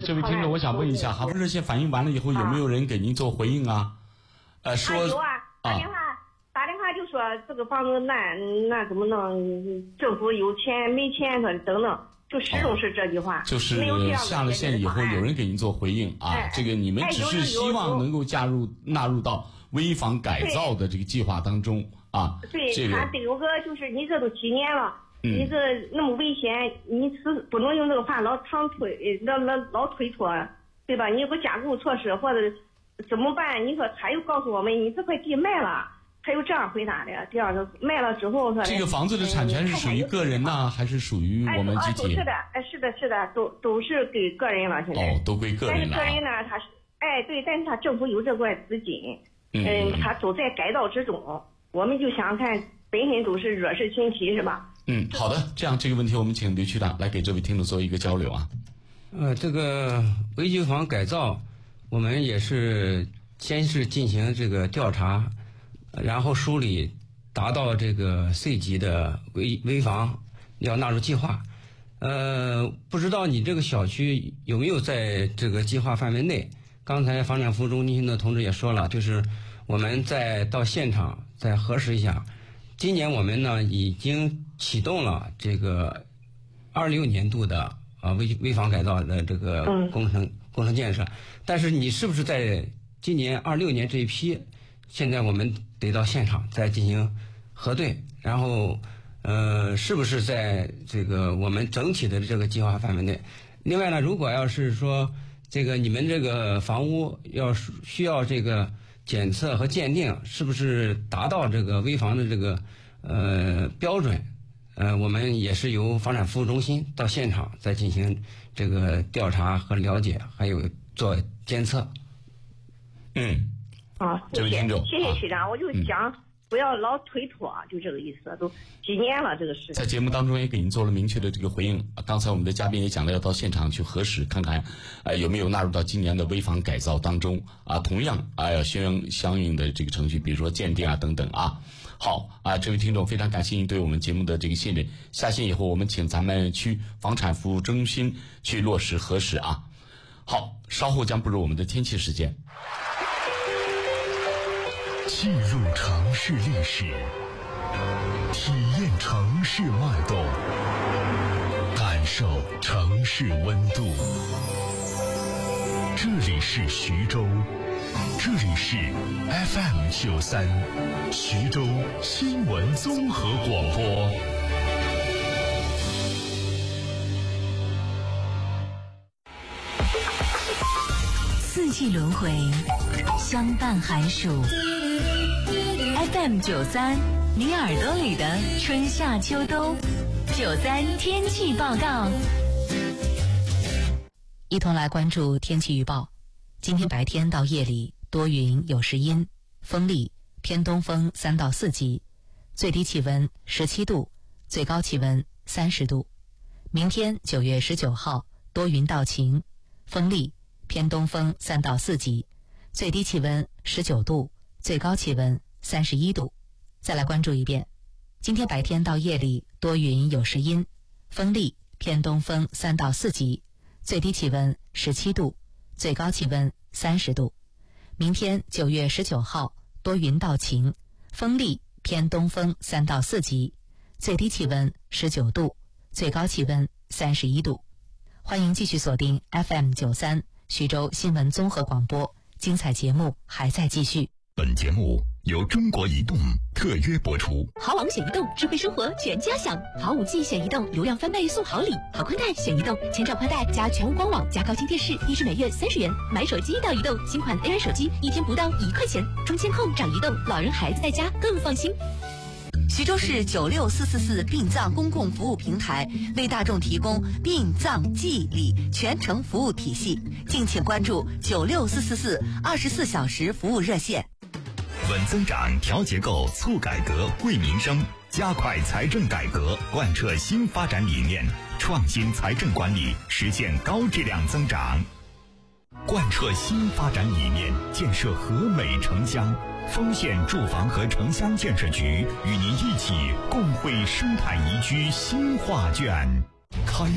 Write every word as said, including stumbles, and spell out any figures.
这位听众，我想问一下，哈佛热线反映完了以后，有没有人给您做回应啊？呃，说有啊，打电话、啊、打电话就说这个房子那那怎么弄？政府有钱没钱的等等，就始终是这句话。 哦、就是下了线以后，有人给您做回应啊。哎、这个你们只是希望能够加入纳入到危房改造的这个计划当中啊。 对， 这个他这有个就是你这都几年了。嗯、你这那么危险，你是不能用这个话老长推，老老老推脱，对吧？你有个加固措施或者怎么办？你说他又告诉我们，你这块地卖了，他又这样回答的。第二个卖了之后说， 这个房子的产权是属于个人呢，还是属于我们集体？ 哎，是的，哎，是的，是的，都都是给个人了。现在哦，都归个人了。 但是个人呢，他是哎对，但是他政府有这块资金，嗯，嗯他都在改造之中。我们就想看，本身都是弱势群体，是吧？ 嗯，好的，这样这个问题我们请刘区长来给这位听众做一个交流啊。 呃，这个危机房改造，我们也是先是进行这个调查，然后梳理，达到这个 C 级的危危房要纳入计划。呃，不知道你这个小区有没有在这个计划范围内？刚才房产服务中心的同志也说了，就是我们再到现场再核实一下。今年我们呢已经启动了这个二六年度的啊危危房改造的这个工程、嗯、工程建设，但是你是不是在今年二六年这一批，现在我们得到现场再进行核对，然后呃是不是在这个我们整体的这个计划范围内？另外呢，如果要是说这个你们这个房屋要需要这个检测和鉴定，是不是达到这个危房的这个呃标准？呃，我们也是由房产服务中心到现场再进行这个调查和了解，还有做监测。 嗯， 啊，谢谢，谢谢区长，啊、我就想。嗯不要老推脱，就这个意思，都几年了这个事。 在节目当中也给您做了明确的这个回应。刚才我们的嘉宾也讲了，要到现场去核实，看看呃有没有纳入到今年的危房改造当中啊。同样啊，要相相应的这个程序，比如说鉴定啊等等啊。好啊，这位听众非常感谢您对我们节目的这个信任。下线以后，我们请咱们区房产服务中心去落实核实啊。好，稍后将步入我们的天气时间。 进入城市历史，体验城市脉动，感受城市温度。这里是徐州，这里是 F M 九三，徐州新闻综合广播。 四季轮回，相伴寒暑。F M 九三，你耳朵里的春夏秋冬。九三天气报告，一同来关注天气预报。今天白天到夜里多云有时阴，风力偏东风三到四级，最低气温十七度，最高气温三十度。明天九月十九号多云到晴，风力偏东风三到四级，最低气温十九度，最高气温三十一度。再来关注一遍，今天白天到夜里多云有时阴，风力偏东风三到四级，最低气温十七度，最高气温三十度。明天九月十九号多云到晴，风力偏东风三到四级，最低气温十九度，最高气温三十一度。欢迎继续锁定 F M 九三徐州新闻综合广播，精彩节目还在继续。 本节目由中国移动特约播出。 好网选移动，智慧生活全家享。好 五 G 选移动，流量翻倍送好礼。好宽带选移动，千兆宽带加全屋官网加高清电视，低至每月三十元。买手机到移动，新款 A I 手机一天不到一块钱。中监控找移动，老人孩子在家更放心。 徐州市九六四四四殡葬公共服务平台为大众提供殡葬祭礼全程服务体系，敬请关注九六四四四二十四小时服务热线。 稳增长、调结构、促改革、惠民生，加快财政改革，贯彻新发展理念，创新财政管理，实现高质量增长。贯彻新发展理念，建设和美城乡。丰县住房和城乡建设局与您一起共绘生态宜居新画卷。开